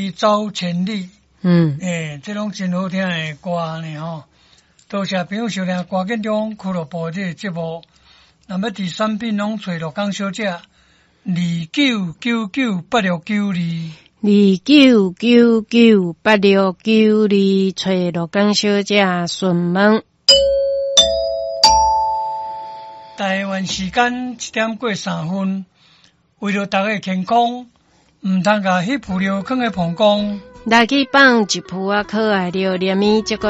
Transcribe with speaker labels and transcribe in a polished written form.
Speaker 1: 走千里。这拢真好听的歌呢吼。多谢朋友收听歌建中俱乐部这个节目。那么第三品拢找罗江小姐
Speaker 2: 29998692找罗江小姐询问。
Speaker 1: 台湾时间1点过3分，为了大家健康，唔通甲迄副料放在膀胱。
Speaker 2: 来去放一副可爱的连米这个